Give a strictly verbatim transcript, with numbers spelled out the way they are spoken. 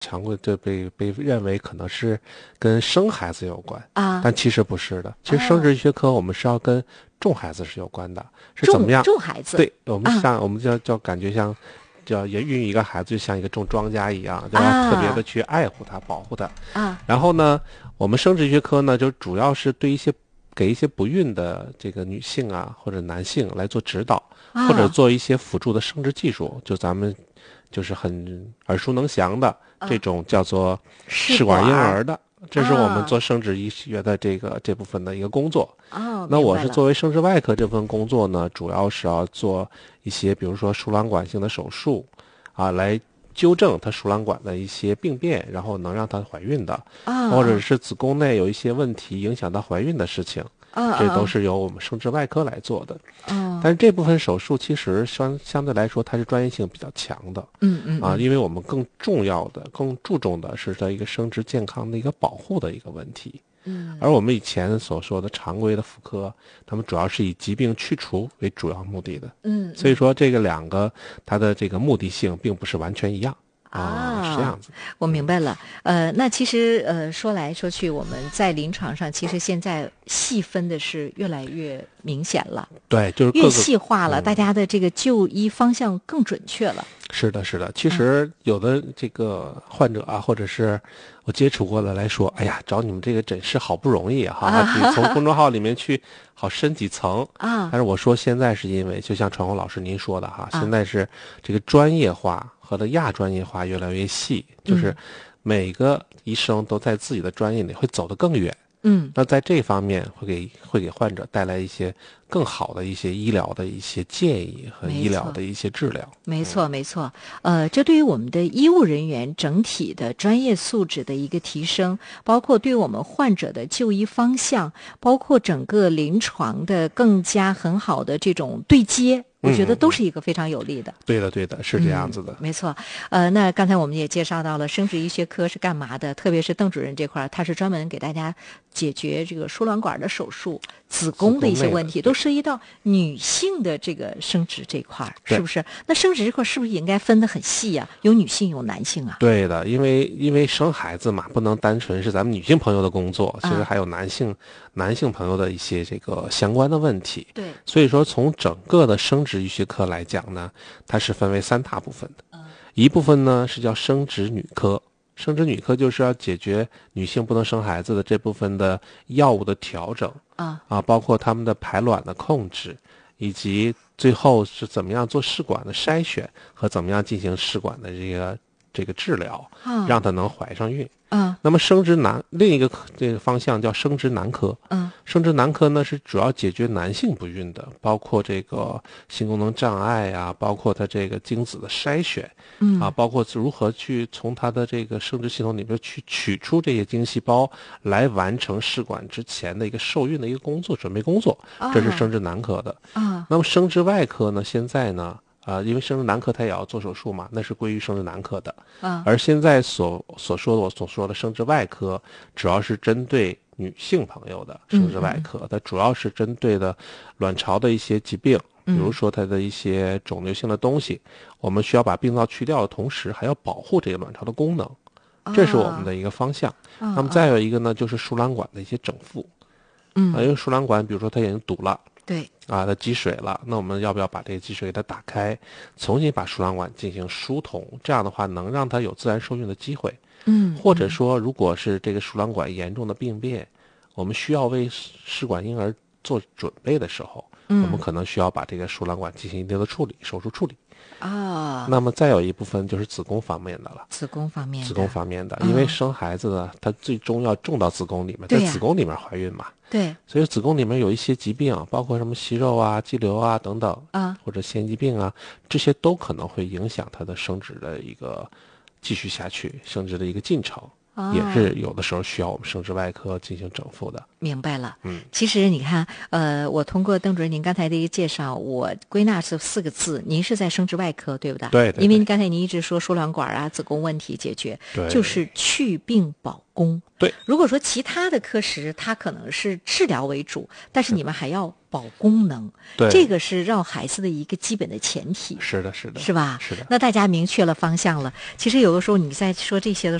常规这被被认为可能是跟生孩子有关啊， 但其实不是的。其实生殖医学科我们是要跟重孩子是有关的，是怎重么样？ 重孩子， 对，我们啊像、我们叫叫感觉像。叫也孕育一个孩子，就像一个种庄稼一样，就要啊特别的去爱护他、保护他。 啊然后呢，我们生殖医学科呢，就主要是对一些给一些不孕的这个女性啊或者男性来做指导， 啊， 或者做一些辅助的生殖技术，就咱们就是很耳熟能详的这种叫做试管婴儿的，这是我们做生殖医学的这个这部分的一个工作。 哦， 那我是明白了作为生殖外科这份工作呢，主要是要做一些比如说输卵管性的手术啊，来纠正她输卵管的一些病变，然后能让她怀孕的， 啊， 或者是子宫内有一些问题影响到怀孕的事情， 啊， 这都是由我们生殖外科来做的。 哦， 但是这部分手术其实相相对来说它是专业性比较强的， 嗯嗯啊，因为我们更重要的、更注重的是它一个生殖健康的一个保护的一个问题。 嗯， 而我们以前所说的常规的妇科，他们主要是以疾病去除为主要目的的， 嗯， 所以说这个两个它的这个目的性并不是完全一样。啊，是这样子。 我明白了。呃，那其实呃说来说去，我们在临床上其实现在细分的是越来越明显了， 对，就是各越个细化了， 嗯大家的这个就医方向更准确了。 是的，是的。其实有的这个患者啊，或者是我接触过的来说，哎呀，找你们这个诊室好不容易啊，哈，你从公众号里面去好深几层啊。 但是我说现在是因为，就像传红老师您说的哈， 啊现在是这个专业化和的亚专业化越来越细，就是每个医生都在自己的专业里会走得更远。 嗯， 那在这方面会给会给患者带来一些更好的一些医疗的一些建议和医疗的一些治疗。 没错，没错。呃，这对于我们的医务人员整体的专业素质的一个提升，包括对我们患者的就医方向，包括整个临床的更加很好的这种对接。我觉得都是一个非常有利的。 对的，对的，是这样子的。 嗯、没错。呃，那刚才我们也介绍到了生殖医学科是干嘛的，特别是邓主任这块，他是专门给大家解决这个输卵管的手术、子宫的一些问题，都涉及到女性的这个生殖这块，是不是？那生殖这块是不是也应该分得很细啊？有女性，有男性啊？ 对的，因为因为生孩子嘛，不能单纯是咱们女性朋友的工作，其实还有男性、啊、男性朋友的一些这个相关的问题。 对， 所以说从整个的生殖医学科来讲呢，它是分为三大部分的。嗯、一部分呢是叫生殖女科，生殖女科就是要解决女性不能生孩子的这部分的药物的调整啊啊，包括他们的排卵的控制，以及最后是怎么样做试管的筛选和怎么样进行试管的这个这个治疗， 啊、 让她能怀上孕。 嗯， 那么生殖男另一个这个方向叫生殖男科。 嗯， 生殖男科呢是主要解决男性不孕的，包括这个性功能障碍啊，包括他这个精子的筛选， 嗯啊，包括如何去从他的这个生殖系统里面去取出这些精细胞，来完成试管之前的一个受孕的一个工作准备工作，这是生殖男科的。 啊， 那么生殖外科呢，现在呢？啊、呃，因为生殖男科他也要做手术嘛，那是归于生殖男科的。 啊， 而现在所所说的我所说的生殖外科，主要是针对女性朋友的生殖外科，嗯嗯它主要是针对的卵巢的一些疾病，比如说它的一些肿瘤性的东西，嗯、我们需要把病灶去掉的同时，还要保护这个卵巢的功能，这是我们的一个方向。 啊、 那么再有一个呢，就是输卵管的一些整复。 嗯， 啊，因为输卵管，比如说它已经堵了。 对啊，它积水了，那我们要不要把这个积水给它打开，重新把输卵管进行疏通？这样的话，能让它有自然受孕的机会。 嗯， 或者说，如果是这个输卵管严重的病变，我们需要为试管婴儿做准备的时候， 嗯、 我们可能需要把这个输卵管进行一定的处理，手术处理。 啊， 那么再有一部分就是子宫方面的了。 子宫方面的， 子宫方面的，因为生孩子呢，它最终要种到子宫里面，在子宫里面怀孕嘛。 对， 所以子宫里面有一些疾病，包括什么息肉啊、肌瘤啊等等啊， 或者腺肌病啊，这些都可能会影响它的生殖的一个继续下去，生殖的一个进程。 哦、 也是有的时候需要我们生殖外科进行整复的。 明白了。 嗯， 其实你看，呃，我通过邓主任您刚才的一个介绍，我归纳是四个字：您是在生殖外科，对不对？ 对, 对, 对。 因为刚才您一直说输卵管啊、子宫问题解决， 对， 就是去病保宫。 对。 如果说其他的科室，它可能是治疗为主，但是你们还要保功能， 对， 这个是绕孩子的一个基本的前提。 是的，是的， 是吧？ 是的。 那大家明确了方向了，其实有的时候你在说这些的时候。